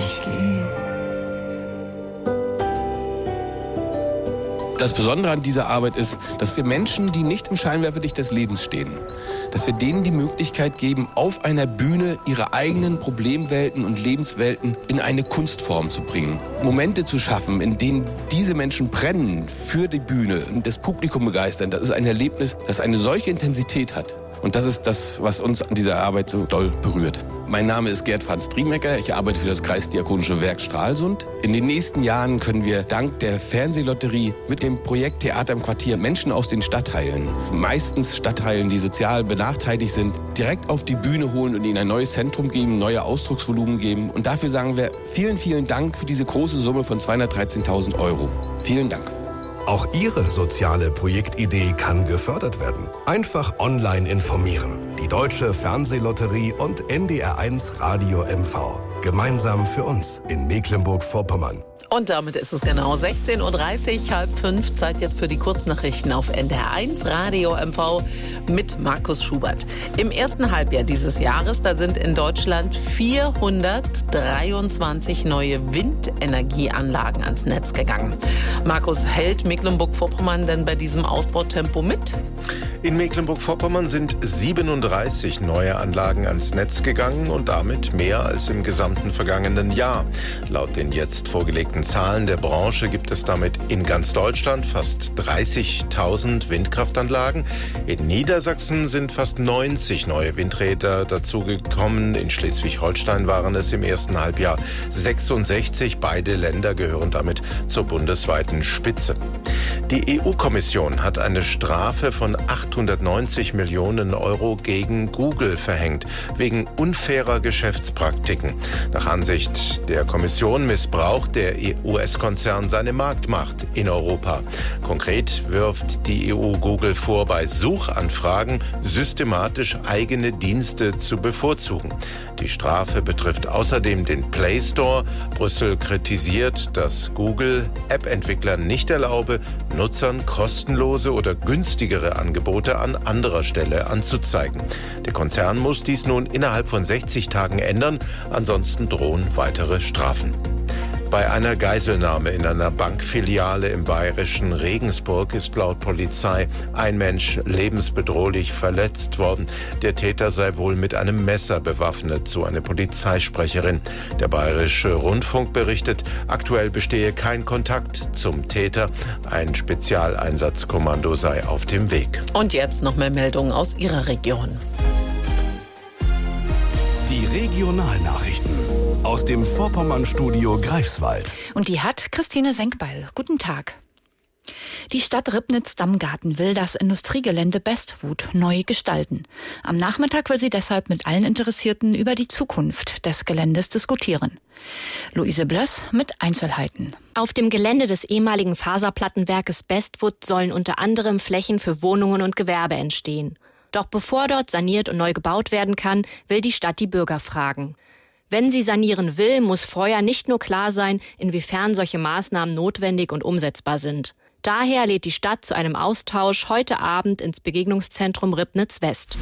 ich gehe. Das Besondere an dieser Arbeit ist, dass wir Menschen, die nicht im Scheinwerferlicht des Lebens stehen, dass wir denen die Möglichkeit geben, auf einer Bühne ihre eigenen Problemwelten und Lebenswelten in eine Kunstform zu bringen. Momente zu schaffen, in denen diese Menschen brennen für die Bühne und das Publikum begeistern, das ist ein Erlebnis, das eine solche Intensität hat. Und das ist das, was uns an dieser Arbeit so doll berührt. Mein Name ist Gerd Franz Triemecker. Ich arbeite für das Kreisdiakonische Werk Stralsund. In den nächsten Jahren können wir dank der Fernsehlotterie mit dem Projekt Theater im Quartier Menschen aus den Stadtteilen, meistens Stadtteilen, die sozial benachteiligt sind, direkt auf die Bühne holen und ihnen ein neues Zentrum geben, neue Ausdrucksvolumen geben. Und dafür sagen wir vielen, vielen Dank für diese große Summe von 213.000 €. Vielen Dank. Auch Ihre soziale Projektidee kann gefördert werden. Einfach online informieren. Die Deutsche Fernsehlotterie und NDR1 Radio MV. Gemeinsam für uns in Mecklenburg-Vorpommern. Und damit ist es genau 16:30 Uhr, 4:30. Zeit jetzt für die Kurznachrichten auf NDR1 Radio MV mit Markus Schubert. Im ersten Halbjahr dieses Jahres, da sind in Deutschland 423 neue Windenergieanlagen ans Netz gegangen. Markus, hält Mecklenburg-Vorpommern denn bei diesem Ausbautempo mit? In Mecklenburg-Vorpommern sind 37 neue Anlagen ans Netz gegangen und damit mehr als im gesamten vergangenen Jahr. Laut den jetzt vorgelegten Zahlen der Branche gibt es damit in ganz Deutschland fast 30.000 Windkraftanlagen. In Niedersachsen sind fast 90 neue Windräder dazugekommen. In Schleswig-Holstein waren es im ersten Halbjahr 66. Beide Länder gehören damit zur bundesweiten Spitze. Die EU-Kommission hat eine Strafe von 890 Millionen € gegen Google verhängt, wegen unfairer Geschäftspraktiken. Nach Ansicht der Kommission missbraucht der US-Konzern seine Marktmacht in Europa. Konkret wirft die EU Google vor, bei Suchanfragen systematisch eigene Dienste zu bevorzugen. Die Strafe betrifft außerdem den Play Store. Brüssel kritisiert, dass Google App-Entwicklern nicht erlaube, Nutzern kostenlose oder günstigere Angebote an anderer Stelle anzuzeigen. Der Konzern muss dies nun innerhalb von 60 Tagen ändern, ansonsten drohen weitere Strafen. Bei einer Geiselnahme in einer Bankfiliale im bayerischen Regensburg ist laut Polizei ein Mensch lebensbedrohlich verletzt worden. Der Täter sei wohl mit einem Messer bewaffnet, so eine Polizeisprecherin. Der Bayerische Rundfunk berichtet, aktuell bestehe kein Kontakt zum Täter. Ein Spezialeinsatzkommando sei auf dem Weg. Und jetzt noch mehr Meldungen aus Ihrer Region. Die Regionalnachrichten aus dem Vorpommern-Studio Greifswald. Und die hat Christine Senkbeil. Guten Tag. Die Stadt Ribnitz-Dammgarten will das Industriegelände Bestwood neu gestalten. Am Nachmittag will sie deshalb mit allen Interessierten über die Zukunft des Geländes diskutieren. Luise Blöss mit Einzelheiten. Auf dem Gelände des ehemaligen Faserplattenwerkes Bestwood sollen unter anderem Flächen für Wohnungen und Gewerbe entstehen. Doch bevor dort saniert und neu gebaut werden kann, will die Stadt die Bürger fragen. Wenn sie sanieren will, muss vorher nicht nur klar sein, inwiefern solche Maßnahmen notwendig und umsetzbar sind. Daher lädt die Stadt zu einem Austausch heute Abend ins Begegnungszentrum Ribnitz West.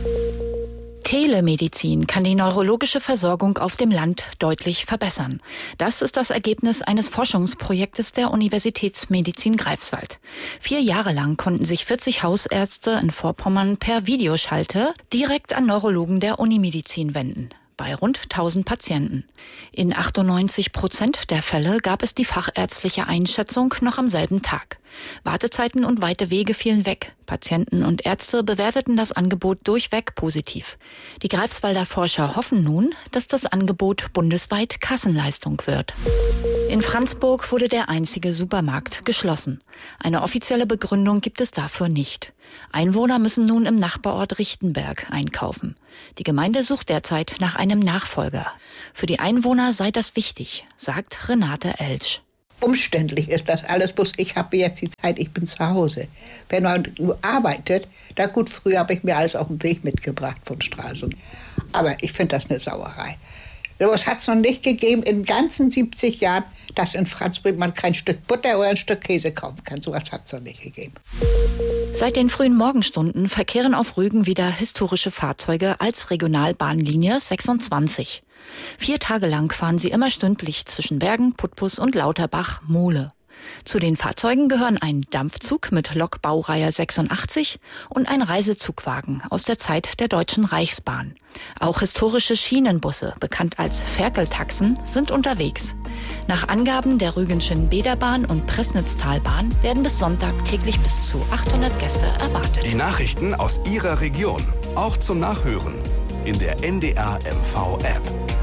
Telemedizin kann die neurologische Versorgung auf dem Land deutlich verbessern. Das ist das Ergebnis eines Forschungsprojektes der Universitätsmedizin Greifswald. 4 Jahre lang konnten sich 40 Hausärzte in Vorpommern per Videoschalte direkt an Neurologen der Unimedizin wenden. Bei rund 1000 Patienten. In 98% der Fälle gab es die fachärztliche Einschätzung noch am selben Tag. Wartezeiten und weite Wege fielen weg. Patienten und Ärzte bewerteten das Angebot durchweg positiv. Die Greifswalder Forscher hoffen nun, dass das Angebot bundesweit Kassenleistung wird. In Franzburg wurde der einzige Supermarkt geschlossen. Eine offizielle Begründung gibt es dafür nicht. Einwohner müssen nun im Nachbarort Richtenberg einkaufen. Die Gemeinde sucht derzeit nach einem Nachfolger. Für die Einwohner sei das wichtig, sagt Renate Elsch. Umständlich ist das alles, bloß ich habe jetzt die Zeit, ich bin zu Hause. Wenn man nur arbeitet, na gut, früher habe ich mir alles auf den Weg mitgebracht von Stralsund. Aber ich finde das eine Sauerei. Es hat es noch nicht gegeben in den ganzen 70 Jahren, dass in Franzburg man kein Stück Butter oder ein Stück Käse kaufen kann. So was hat es noch nicht gegeben. Seit den frühen Morgenstunden verkehren auf Rügen wieder historische Fahrzeuge als Regionalbahnlinie 26. 4 Tage lang fahren sie immer stündlich zwischen Bergen, Putbus und Lauterbach-Mohle. Zu den Fahrzeugen gehören ein Dampfzug mit Lokbaureihe 86 und ein Reisezugwagen aus der Zeit der Deutschen Reichsbahn. Auch historische Schienenbusse, bekannt als Ferkeltaxen, sind unterwegs. Nach Angaben der Rügenschen Bäderbahn und Pressnitztalbahn werden bis Sonntag täglich bis zu 800 Gäste erwartet. Die Nachrichten aus Ihrer Region, auch zum Nachhören in der NDR MV App.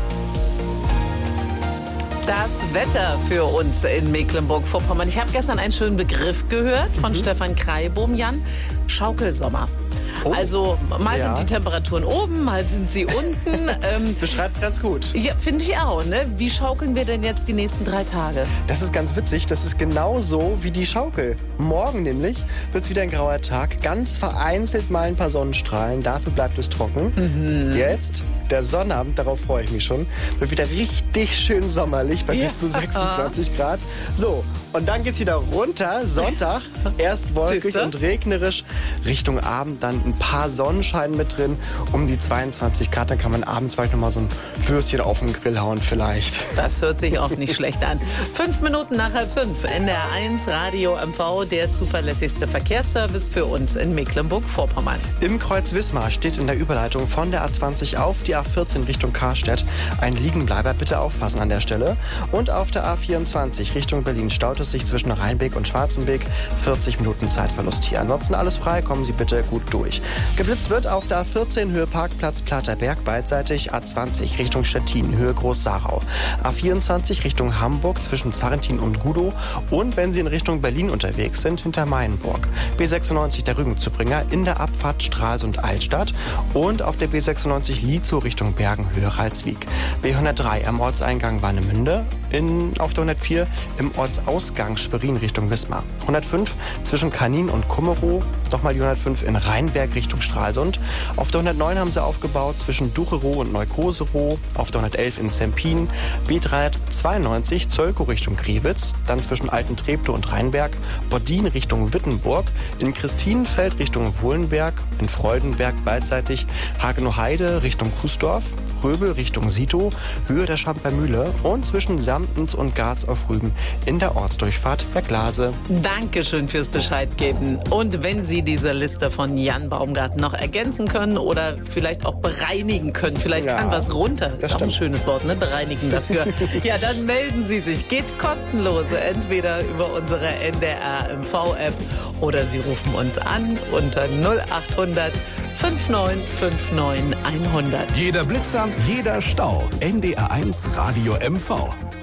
Das Wetter für uns in Mecklenburg-Vorpommern. Ich habe gestern einen schönen Begriff gehört von Stefan Kreibohm, Jan. Schaukelsommer. Oh. Also mal sind die Temperaturen oben, mal sind sie unten. Beschreibt's ganz gut. Ja, finde ich auch. Ne? Wie schaukeln wir denn jetzt die nächsten 3 Tage? Das ist ganz witzig. Das ist genauso wie die Schaukel. Morgen nämlich wird es wieder ein grauer Tag. Ganz vereinzelt mal ein paar Sonnenstrahlen. Dafür bleibt es trocken. Jetzt, der Sonnabend, darauf freue ich mich schon, wird wieder richtig schön sommerlich bei bis zu 26 Grad. So, und dann geht's wieder runter. Sonntag, erst wolkig und regnerisch. Richtung Abend dann ein paar Sonnenschein mit drin. Um die 22 Grad, dann kann man abends vielleicht nochmal so ein Würstchen auf den Grill hauen vielleicht. Das hört sich auch nicht schlecht an. 5 Minuten nach 5. NDR 1 Radio MV, der zuverlässigste Verkehrsservice für uns in Mecklenburg-Vorpommern. Im Kreuz Wismar steht in der Überleitung von der A20 auf die A14 Richtung Karstedt ein Liegenbleiber. Bitte aufpassen an der Stelle. Und auf der A24 Richtung Berlin staut es sich zwischen Rheinbeek und Schwarzenbeek. 40 Minuten Zeitverlust hier. Ansonsten alles frei, kommen Sie bitte gut durch. Geblitzt wird auf der A14 Höhe Parkplatz Platterberg beidseitig, A20 Richtung Stettin Höhe Groß-Sarau, A24 Richtung Hamburg zwischen Zarrentin und Gudow und wenn Sie in Richtung Berlin unterwegs sind, hinter Meienburg. B96 der Rügenzubringer in der Abfahrt Stralsund Altstadt und auf der B96 Lietzow Richtung Bergen Höhe Ralswiek. B103 am Ortseingang Warnemünde, auf der 104 im Ortsausgang Schwerin Richtung Wismar. 105 zwischen Kanin und Kummerow, nochmal die 105 in Rheinberg Richtung Stralsund. Auf der 109 haben sie aufgebaut zwischen Ducherow und Neukoserow. Auf der 111 in Zempin. B392 Zölkow Richtung Kriwitz. Dann zwischen Alten-Treptow und Rheinberg. Bodin Richtung Wittenburg. In Christinenfeld Richtung Wohlenberg. In Freudenberg beidseitig Hagenow-Heide Richtung Kußdorf. Röbel Richtung Sito, Höhe der Schampermühle und zwischen Samtens und Garz auf Rügen in der Ortsdurchfahrt Berglase. Dankeschön fürs Bescheid geben. Und wenn Sie diese Liste von Jan Baumgarten noch ergänzen können oder vielleicht auch bereinigen können, vielleicht kann was runter, das ist auch ein schönes Wort, ne? Bereinigen dafür. Ja, dann melden Sie sich. Geht kostenlos, entweder über unsere NDR MV-App oder Sie rufen uns an unter 0800 5959 100. Jeder Blitzer, jeder Stau. NDR 1 Radio MV.